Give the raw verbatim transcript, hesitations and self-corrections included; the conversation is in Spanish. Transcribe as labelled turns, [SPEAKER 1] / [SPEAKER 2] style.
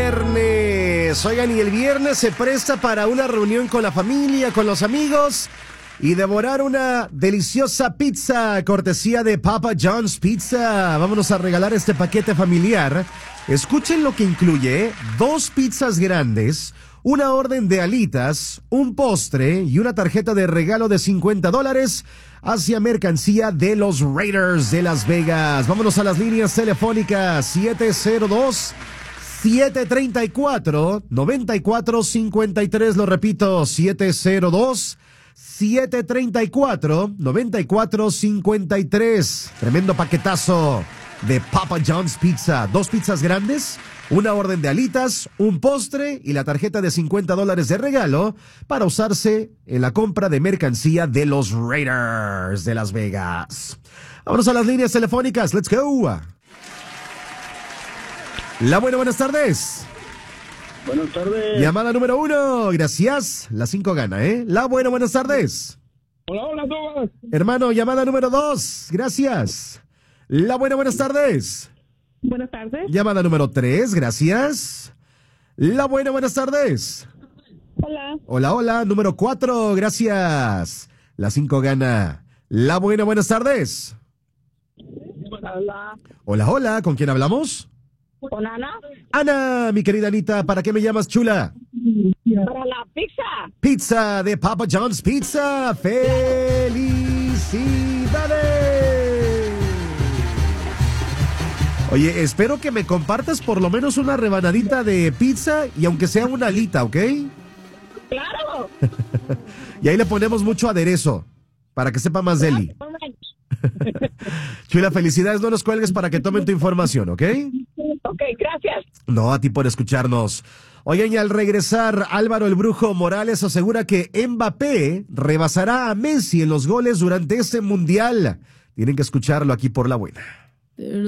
[SPEAKER 1] viernes. Oigan, y el viernes se presta para una reunión con la familia, con los amigos y devorar una deliciosa pizza, cortesía de Papa John's Pizza. Vámonos a regalar este paquete familiar. Escuchen lo que incluye: dos pizzas grandes, una orden de alitas, un postre y una tarjeta de regalo de cincuenta dólares hacia mercancía de los Raiders de Las Vegas. Vámonos a las líneas telefónicas: siete cero dos, siete tres cuatro, nueve cuatro cinco tres. Lo repito, siete cero dos, siete tres cuatro, nueve cuatro cinco tres. Tremendo paquetazo de Papa John's Pizza. Dos pizzas grandes, una orden de alitas, un postre y la tarjeta de cincuenta dólares de regalo para usarse en la compra de mercancía de los Raiders de Las Vegas. Vámonos a las líneas telefónicas. Let's go. La buena, buenas tardes.
[SPEAKER 2] Buenas tardes.
[SPEAKER 1] Llamada número uno. Gracias. La cinco gana, ¿eh? La buena, buenas tardes.
[SPEAKER 2] Hola, hola, todos.
[SPEAKER 1] Hermano, llamada número dos. Gracias. La buena, buenas tardes.
[SPEAKER 3] Buenas tardes.
[SPEAKER 1] Llamada número tres, gracias. La buena, buenas tardes.
[SPEAKER 3] Hola.
[SPEAKER 1] Hola, hola. Número cuatro, gracias. La cinco gana. La buena, buenas tardes.
[SPEAKER 3] Hola.
[SPEAKER 1] Hola, hola. ¿Con quién hablamos?
[SPEAKER 3] ¿Con Ana?
[SPEAKER 1] Ana, mi querida Anita, ¿para qué me llamas, chula?
[SPEAKER 3] Para la pizza.
[SPEAKER 1] Pizza de Papa John's Pizza. ¡Felicidades! Oye, espero que me compartas por lo menos una rebanadita de pizza y aunque sea una alita, ¿ok?
[SPEAKER 3] Claro.
[SPEAKER 1] Y ahí le ponemos mucho aderezo para que sepa más deli. Chula, felicidades, no nos cuelgues para que tomen tu información, ¿ok?
[SPEAKER 3] Ok, gracias.
[SPEAKER 1] No, a ti por escucharnos. Oigan, y al regresar, Álvaro el Brujo Morales asegura que Mbappé rebasará a Messi en los goles durante este mundial. Tienen que escucharlo aquí por La Buena.